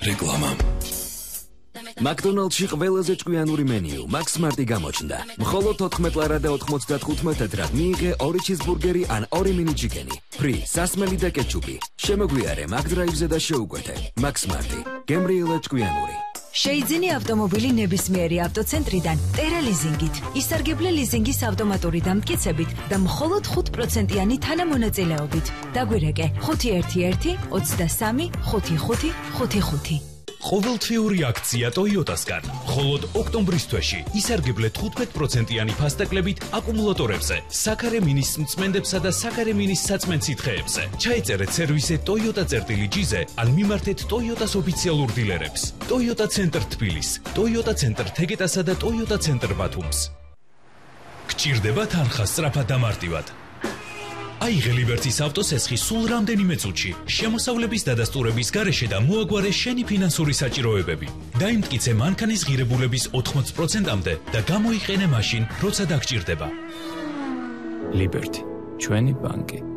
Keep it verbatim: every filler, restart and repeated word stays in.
რეკლამა. McDonald's-ში ყველაზე ჭკვიანური მენიუ Max Smart-ი გამოჩნდა. მხოლოდ ოთხმეტ ლარა და ოთხმოცდათხუთმეტ ეტრად მიიღე ორი ჩიზბურგერი ან ორი მინი ჩიკენი. ფრი, სასმელი და კეჩუპი. შემოგვიარე McDrive-ზე და შეუკვეთე. Max Smart-ი. გემრიელა ჭკვიანური. შეიძინე ავტომობილი ნებისმიერი ავტოცენტრიდან ტერა ლიზინგით. ისარგებლე ლიზინგის ავტომატური დამტკიცებით და მხოლოდ ხუთ პროცენტიანი თანამონაწილეობით. დაგვირეკე ხუთი ერთი ერთი ოცდასამი ხუთი ხუთი ხუთი ხუთი. ყოველთვიური აქცია Toyota-სგან. მხოლოდ ოქტომბრის თვეში ისარგებლე თხუთმეტ პროცენტიანი ფასტაკლებით აკუმულატორებზე, საქარე მინის მწმენდებსა და საქარე მინის საწმენ სითხეებზე. ჩაეწერეთ სერვისზე Toyota-წერტილი-ჯიზე ან მიმართეთ Toyota-s ოფიციალურ დილერებს. Toyota ცენტრ თბილის, Toyota ცენტრ თეგეტასა და Toyota ცენტრ ბათუმს. გჭირდება თანხა სწრაფად და მარტივად. აიღე ლიბერტის ავტოსესხი სულ რამდენიმე წუთში, შემოსავლების დადასტურების გარეშე და მოაგვარე შენი ფინანსური საჭიროებები. დაიმტკიცე მანქანის ღირებულების ოთხმოც პროცენტამდე და გამოიყენე მაშინ, როცა დაგჭირდება. ლიბერტი, ჩვენი ბანკი.